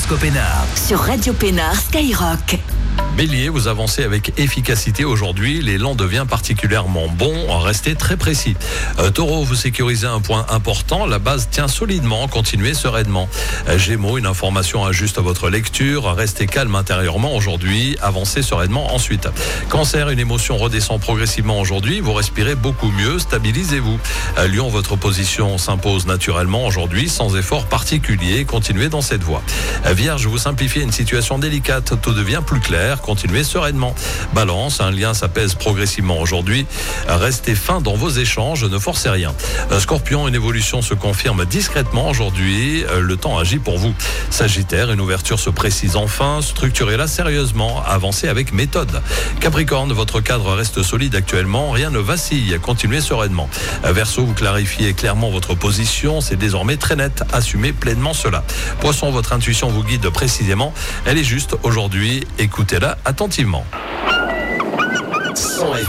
l'horoscope Pénard. Sur Radio Pénard Skyrock. Bélier, vous avancez avec efficacité aujourd'hui. L'élan devient particulièrement bon. Restez très précis. Taureau, vous sécurisez un point important. La base tient solidement. Continuez sereinement. Gémeaux, une information ajuste votre lecture. Restez calme intérieurement aujourd'hui. Avancez sereinement ensuite. Cancer, une émotion redescend progressivement aujourd'hui. Vous respirez beaucoup mieux. Stabilisez-vous. Lion, votre position s'impose naturellement aujourd'hui sans effort particulier. Continuez dans cette voie. Vierge, vous simplifiez une situation délicate. Tout devient plus clair. Continuez sereinement. Balance, un lien s'apaise progressivement aujourd'hui. Restez fin dans vos échanges, ne forcez rien. Scorpion, une évolution se confirme discrètement aujourd'hui. Le temps agit pour vous. Sagittaire, une ouverture se précise enfin. Structurez-la sérieusement. Avancez avec méthode. Capricorne, votre cadre reste solide actuellement. Rien ne vacille. Continuez sereinement. Verseau, vous clarifiez clairement votre position. C'est désormais très net. Assumez pleinement cela. Poisson, votre intuition vous guide précisément. Elle est juste aujourd'hui. Écoutez-la attentivement.